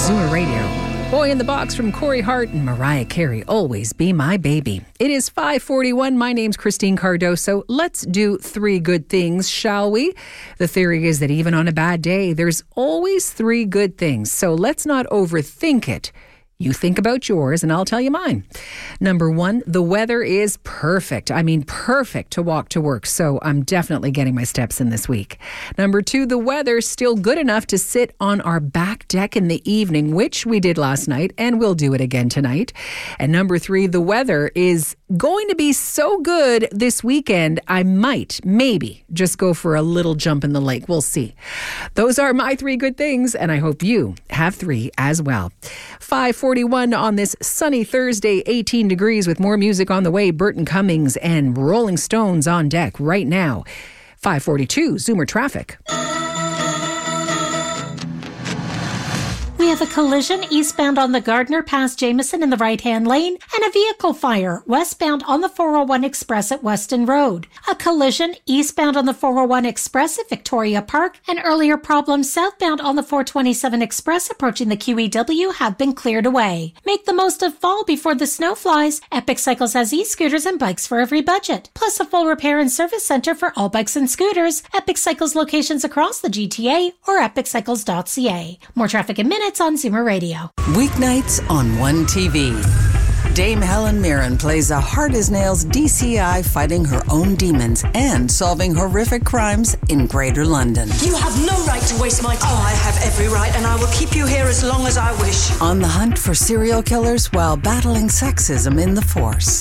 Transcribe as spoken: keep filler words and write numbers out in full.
Zoomer Radio. Boy in the Box from Corey Hart and Mariah Carey, Always Be My Baby. It is five forty-one. My name's Christine Cardoso. Let's do three good things, shall we? The theory is that even on a bad day, there's always three good things. So let's not overthink it. You think about yours and I'll tell you mine. Number one, the weather is perfect. I mean, perfect to walk to work. So I'm definitely getting my steps in this week. Number two, the weather's still good enough to sit on our back deck in the evening, which we did last night and we'll do it again tonight. And number three, the weather is going to be so good this weekend, I might, maybe, just go for a little jump in the lake. We'll see. Those are my three good things, and I hope you have three as well. five forty-one on this sunny Thursday, eighteen degrees with more music on the way. Burton Cummings and Rolling Stones on deck right now. five forty-two, Zoomer traffic. We have a collision eastbound on the Gardner past Jameson in the right-hand lane and a vehicle fire westbound on the four oh one Express at Weston Road. A collision eastbound on the four oh one Express at Victoria Park and earlier problems southbound on the four twenty-seven Express approaching the Q E W have been cleared away. Make the most of fall before the snow flies. Epic Cycles has e-scooters and bikes for every budget, plus a full repair and service center for all bikes and scooters. Epic Cycles locations across the G T A or epic cycles dot c a. More traffic in minutes on Zoomer Radio. Weeknights on One T V. Dame Helen Mirren plays a hard-as-nails D C I fighting her own demons and solving horrific crimes in Greater London. You have no right to waste my time. Oh, I have every right, and I will keep you here as long as I wish. On the hunt for serial killers while battling sexism in the force.